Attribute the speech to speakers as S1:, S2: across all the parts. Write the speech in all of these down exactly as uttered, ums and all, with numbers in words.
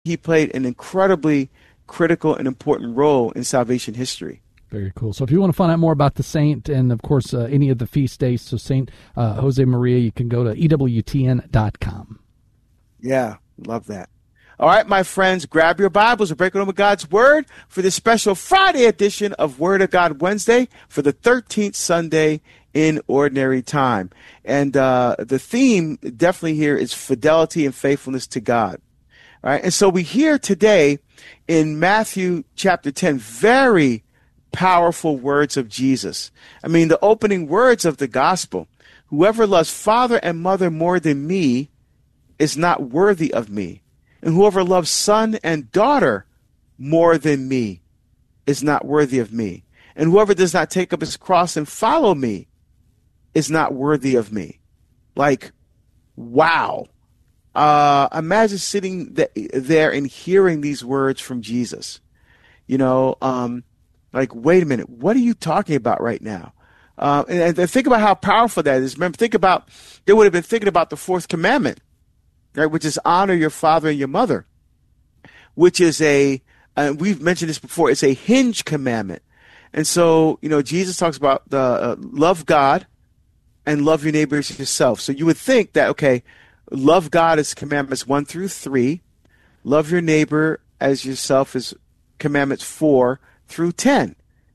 S1: he played an incredibly critical and important role in salvation history.
S2: Very cool. So if you want to find out more about the saint and, of course, uh, any of the feast days, so Saint uh, Jose Maria, you can go to E W T N dot com.
S1: Yeah, love that. All right, my friends, grab your Bibles. We're breaking over God's Word for this special Friday edition of Word of God Wednesday for the thirteenth Sunday in Ordinary Time. And uh, the theme definitely here is fidelity and faithfulness to God. All right, and so we hear today in Matthew chapter ten very powerful words of Jesus. I mean, the opening words of the gospel. Whoever loves father and mother more than me is not worthy of me. And whoever loves son and daughter more than me is not worthy of me. And whoever does not take up his cross and follow me is not worthy of me. Like, wow. Uh, imagine sitting th- there and hearing these words from Jesus. You know, um, like, wait a minute, what are you talking about right now? Uh, and, and think about how powerful that is. Remember, think about, they would have been thinking about the fourth commandment, right, which is honor your father and your mother, which is a, uh, we've mentioned this before, it's a hinge commandment. And so, you know, Jesus talks about the uh, love God and love your neighbor as yourself. So you would think that, okay, love God is commandments one through three, love your neighbor as yourself is commandments four through ten.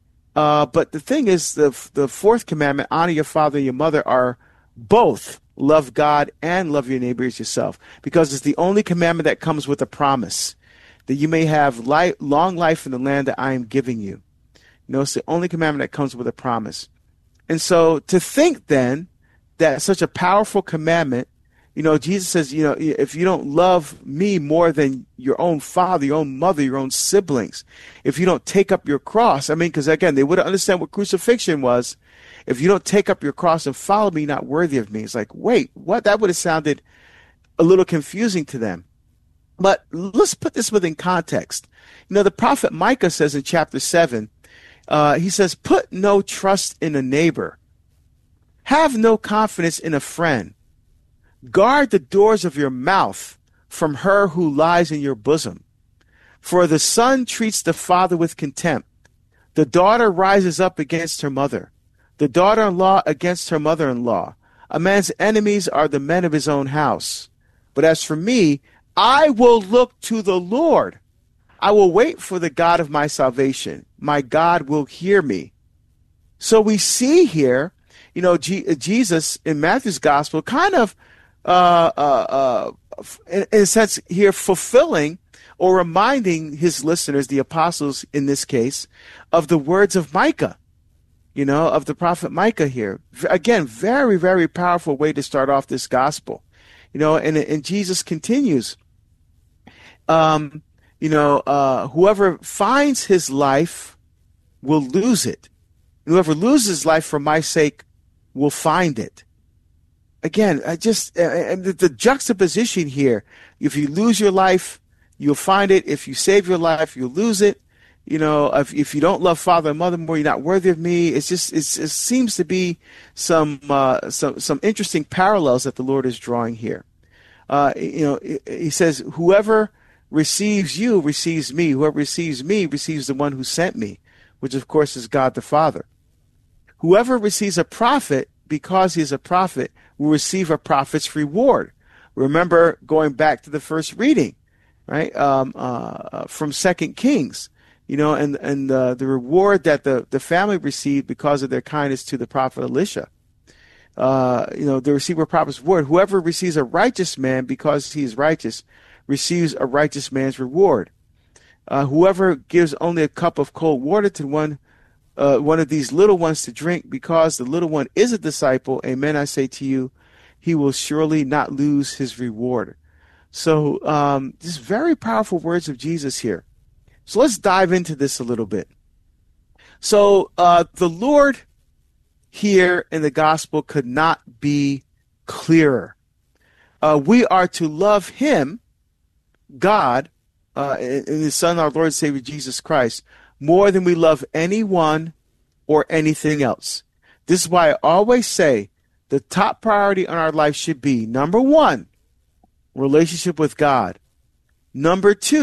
S1: Uh, but the thing is, the the fourth commandment, honor your father and your mother, are both love God and love your neighbor as yourself, because it's the only commandment that comes with a promise that you may have life, long life in the land that I am giving you. You know, it's the only commandment that comes with a promise. And so to think then that such a powerful commandment, you know, Jesus says, you know, if you don't love me more than your own father, your own mother, your own siblings, if you don't take up your cross, I mean, because again, they wouldn't understand what crucifixion was. If you don't take up your cross and follow me, not worthy of me. It's like, wait, what? That would have sounded a little confusing to them. But let's put this within context. You know, the prophet Micah says in chapter seven, uh, he says, put no trust in a neighbor. Have no confidence in a friend. Guard the doors of your mouth from her who lies in your bosom. For the son treats the father with contempt. The daughter rises up against her mother. The daughter-in-law against her mother-in-law. A man's enemies are the men of his own house. But as for me, I will look to the Lord. I will wait for the God of my salvation. My God will hear me. So we see here, you know, G- Jesus in Matthew's gospel kind of Uh, uh, uh, in, in a sense here, fulfilling or reminding his listeners, the apostles in this case, of the words of Micah, you know, of the prophet Micah here. Again, very, very powerful way to start off this gospel, you know, and, and Jesus continues, um, you know, uh, whoever finds his life will lose it. And whoever loses life for my sake will find it. Again, I just uh, the, the juxtaposition here. If you lose your life, you'll find it. If you save your life, you'll lose it. You know, if if you don't love father and mother more, you're not worthy of me. It's just it's, it seems to be some uh, some some interesting parallels that the Lord is drawing here. Uh, you know, he says, "Whoever receives you receives me. Whoever receives me receives the one who sent me," which of course is God the Father. Whoever receives a prophet because he is a prophet will receive a prophet's reward. Remember, going back to the first reading, right, um, uh, from Second Kings, you know, and and uh, the reward that the, the family received because of their kindness to the prophet Elisha. Uh, you know, they receive a prophet's reward. Whoever receives a righteous man because he is righteous receives a righteous man's reward. Uh, whoever gives only a cup of cold water to one Uh, one of these little ones to drink, because the little one is a disciple, amen, I say to you, he will surely not lose his reward. So um, just very powerful words of Jesus here. So let's dive into this a little bit. So uh, the Lord here in the gospel could not be clearer. Uh, we are to love him, God, uh, and his Son, our Lord and Savior, Jesus Christ, more than we love anyone or anything else. This is why I always say the top priority on our life should be, number one, relationship with God. Number two,